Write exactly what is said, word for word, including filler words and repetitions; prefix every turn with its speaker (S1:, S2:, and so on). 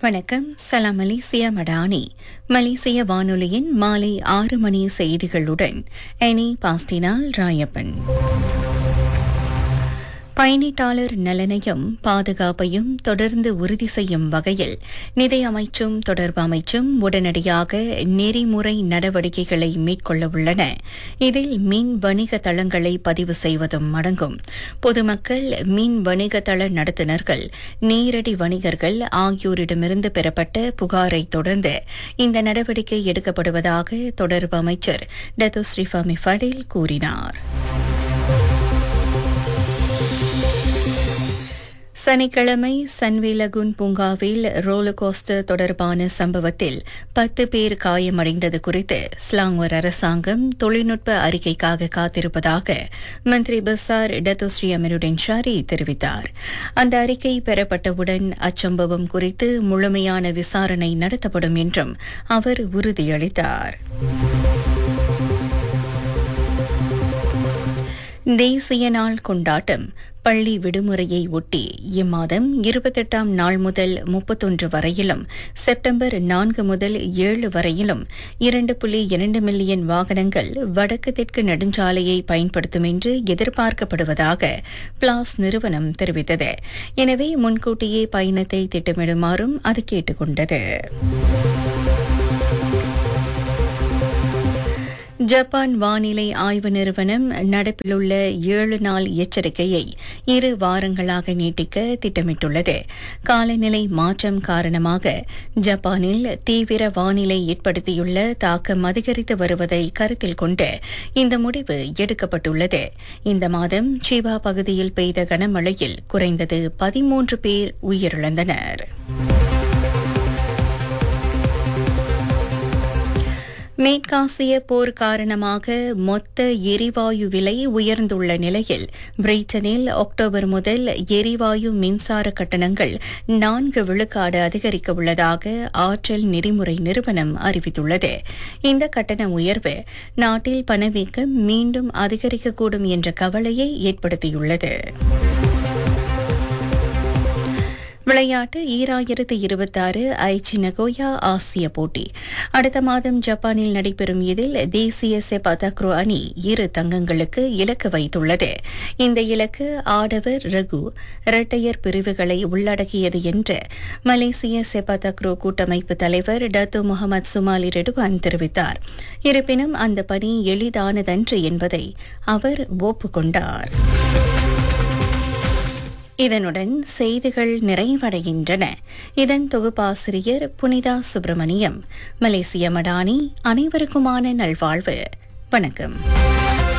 S1: வணக்கம். சலாம் மலேசியா மடானி. மலேசிய வானொலியின் மாலை ஆறு மணி செய்திகளுடன் எனி பாஸ்டினால் ராயப்பன். பயணீட்டாளர் நலனையும் பாதுகாப்பையும் தொடர்ந்து உறுதி செய்யும் வகையில் நிதி அமைச்சும் தொடர்பு அமைச்சும் உடனடியாக நெறிமுறை நடவடிக்கைகளை மேற்கொள்ள உள்ளன. இதில் மின் வணிக தளங்களை பதிவு செய்வதும் அடங்கும். பொதுமக்கள், மின் வணிக தள நடத்துனர்கள், நேரடி வணிகர்கள் ஆகியோரிடமிருந்து பெறப்பட்ட புகாரை தொடர்ந்து இந்த நடவடிக்கை எடுக்கப்படுவதாக தொடர்பு அமைச்சர் டத்து ஸ்ரீஃபாமி ஃபடில் கூறினார். சனிக்கிழமை சன்விலகுன் பூங்காவில் ரோலர் கோஸ்டர் தொடர்பான சம்பவத்தில் பத்து பேர் காயமடைந்தது குறித்து ஸ்லாங்கூர் அரசாங்கம் தொழில்நுட்ப அறிக்கைக்காக காத்திருப்பதாக மந்திரி பசார் டத்து ஸ்ரீ அமீருடின் ஷாரி தெரிவித்தார். அந்த அறிக்கை பெறப்பட்டவுடன் அச்சம்பவம் குறித்து முழுமையான விசாரணை நடத்தப்படும் என்றும் அவர் உறுதியளித்தார். தேசிய நாள் கொண்டாட்டம் பள்ளி விடுமுறையை ஒட்டி இம்மாதம் இருபத்தெட்டாம் நாள் முதல் முப்பத்தொன்று வரையிலும், செப்டம்பர் நான்கு முதல் ஏழு வரையிலும் இரண்டு புள்ளி இரண்டு மில்லியன் வாகனங்கள் வடக்கு தெற்கு நெடுஞ்சாலையை பயன்படுத்தும் என்று எதிர்பார்க்கப்படுவதாக பிளாஸ் நிறுவனம் தெரிவித்தது. எனவே முன்கூட்டியே பயணத்தை திட்டமிடுமாறும் அது கேட்டுக் கொண்டது. ஜப்பான் வானிலை ஆய்வு நிறுவனம் நடப்பிலுள்ள ஏழு நாள் எச்சரிக்கையை இரு வாரங்களாக நீட்டிக்க திட்டமிட்டுள்ளது. காலநிலை மாற்றம் காரணமாக ஜப்பானில் தீவிர வானிலை ஏற்படுத்தியுள்ள தாக்கம் அதிகரித்து வருவதை கருத்தில் கொண்டு இந்த முடிவு எடுக்கப்பட்டுள்ளது. இந்த மாதம் சிபா பகுதியில் பெய்த கனமழையில் குறைந்தது பதிமூன்று பேர் உயிரிழந்தனர். மேற்காசிய போர் காரணமாக மொத்த எரிவாயு விலை உயர்ந்துள்ள நிலையில் பிரிட்டனில் அக்டோபர் முதல் எரிவாயு மின்சார கட்டணங்கள் நான்கு விழுக்காடு அதிகரிக்க உள்ளதாக ஆற்றல் நெறிமுறை நிறுவனம் அறிவித்துள்ளது. இந்த கட்டண உயர்வு நாட்டில் பணவீக்கம் மீண்டும் அதிகரிக்கக்கூடும் என்ற கவலையை ஏற்படுத்தியுள்ளது. விளையாட்டு ஈராயிரத்து இருபத்தாறு ஐச்சி நகோயா ஆசிய போட்டி அடுத்த மாதம் ஜப்பானில் நடைபெறும். இதில் தேசிய செபாதாக்ரோ அணி இரு தங்கங்களுக்கு இலக்கு வைத்துள்ளது. இந்த இலக்கு ஆடவர் ரகு இரட்டையர் பிரிவுகளை உள்ளடக்கியது என்று மலேசிய செபாதாக்ரோ கூட்டமைப்பு தலைவர் டத்து முகமது சுமாலி ரெடுவான் தெரிவித்தார். இருப்பினும் அந்த பணி எளிதானதன்று என்பதை அவர் ஒப்புக்கொண்டார். இதனுடன் செய்திகள் நிறைவடைகின்றன. இதன் தொகுப்பாசிரியர் புனிதா சுப்பிரமணியம். மலேசிய மடானி. அனைவருக்குமான நல்வாழ்வு. வணக்கம்.